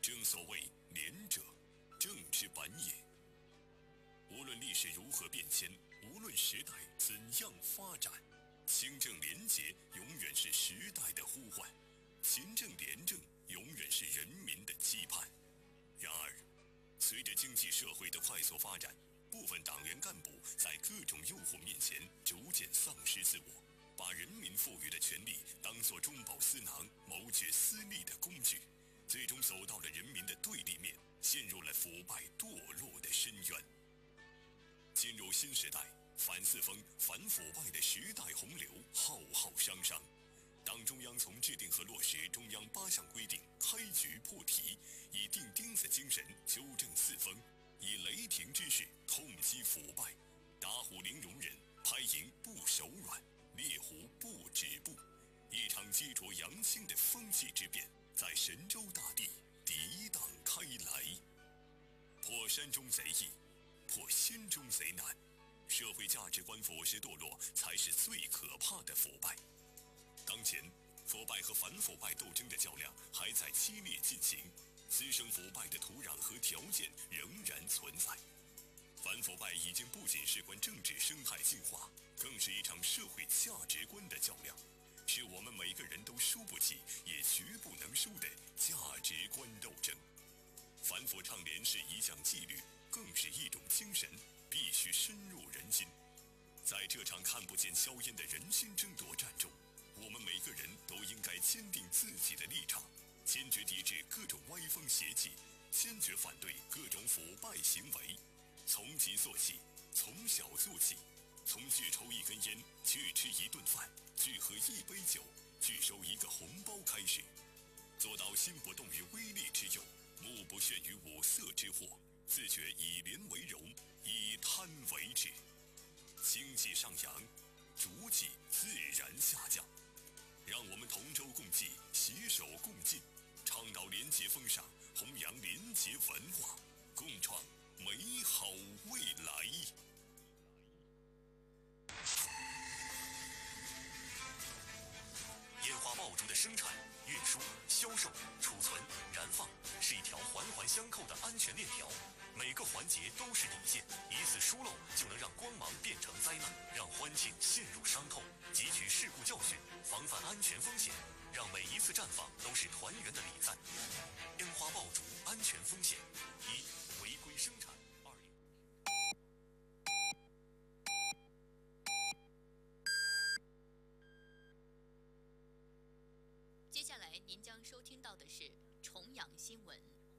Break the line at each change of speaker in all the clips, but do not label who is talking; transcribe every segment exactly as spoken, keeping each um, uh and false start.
正所谓廉者，政之本也。无论历史如何变迁，无论时代怎样发展，清正廉洁永远是时代的呼唤，勤政廉政永远是人民的期盼。然而，随着经济社会的快速发展，部分党员干部在各种诱惑面前逐渐丧失自我，把人民赋予的权利当作中饱私囊、谋取私利的工具，最终走到了人民的对立面，陷入了腐败堕落的深渊。进入新时代，反四风、反腐败的时代洪流浩浩汤汤。党中央从制定和落实中央八项规定开局破题，以钉钉子精神纠正四风，以雷霆之势痛击腐败，打虎零容忍，拍蝇不手软，猎狐不止步。一场激浊扬清的风气之变在神州大地涤荡开来。破山中贼易，破心中贼难。社会价值观腐蚀堕落才是最可怕的腐败。当前，腐败和反腐败斗争的较量还在激烈进行，滋生腐败的土壤和条件仍然存在。反腐败已经不仅事关政治生态进化，更是一场社会价值观的较量，是我们每个人都输不起也绝不能输的价值观斗争。反腐倡廉是一项纪律，更是一种精神，必须深入人心。在这场看不见硝烟的人心争夺战中，我们每个人都应该坚定自己的立场，坚决抵制各种歪风邪气，坚决反对各种腐败行为。从己做起，从小做起，从拒抽一根烟、拒吃一顿饭、拒喝一杯酒、拒收一个红包开始，做到心不动于微利之用，目不眩于五色之货，自觉以廉为荣，以贪为治。经济上扬，浊气自然下降。让我们同舟共济，携手共进，倡导廉洁风尚，弘扬廉洁文化，共创美好未来。烟花爆竹的生产、运输、销售、储存、燃放是一条环环相扣的安全链条，每个环节都是底线，一次疏漏就能让光芒变成灾难，让欢庆陷入伤痛。汲取事故教训，防范安全风险，让每一次绽放都是团圆的礼赞。烟花爆竹安全风险：一、违规生产；二、
接下来您将收听到的是重阳新闻。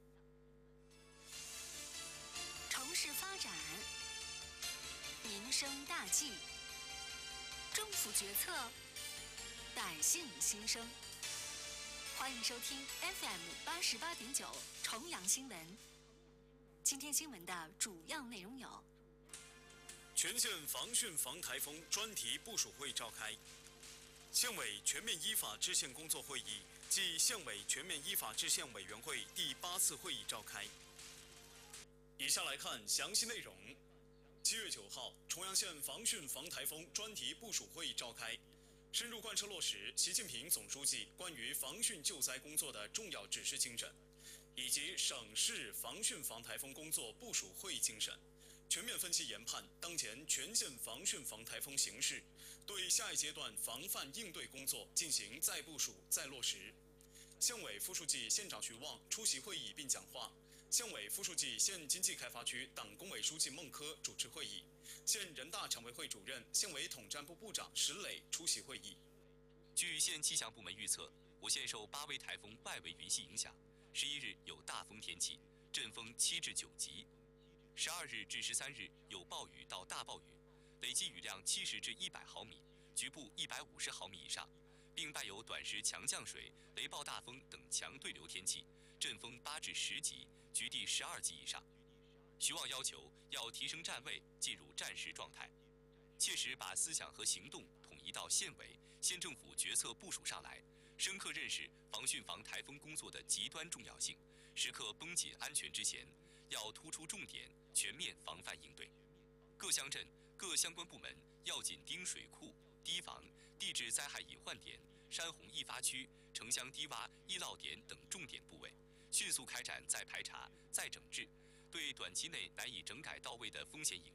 城市发展，民生大计，政府决策，百姓心声。欢迎收听 F M 八十八点九重阳新闻。今天新闻的主要内容有：
全县防汛防台风专题部署会召开。县委全面依法制宪工作会议暨县委全面依法制宪委员会第八次会议召开。以下来看详细内容。七月九号，重阳县防汛防台风专题部署会议召开，深入贯彻落实习近平总书记关于防汛救灾工作的重要指示精神，以及省市防汛防台风工作部署会议精神，全面分析研判当前全县防汛防台风形势，对下一阶段防范应对工作进行再部署、再落实。县委副书记、县长徐旺出席会议并讲话。县委副书记、县经济开发区党工委书记孟科主持会议。县人大常委会主任、县委统战部部长石磊出席会议。
据县气象部门预测，我县受八微台风外围云系影响，十一日有大风天气，阵风七至九级。十二日至十三日有暴雨到大暴雨，累计雨量七十至一百毫米，局部一百五十毫米以上，并伴有短时强降水、雷暴大风等强对流天气，阵风八至十级，局地十二级以上。徐旺要求要提升站位，进入战时状态，切实把思想和行动统一到县委、县政府决策部署上来，深刻认识防汛防台风工作的极端重要性，时刻绷紧安全之弦，要突出重点，全面防范应对。各乡镇、各相关部门要紧盯水库、堤防、地质灾害隐患点、山洪易发区、城乡低洼易涝点等重点部位， 迅速开展再排查、再整治，对短期内难以整改到位的风险隐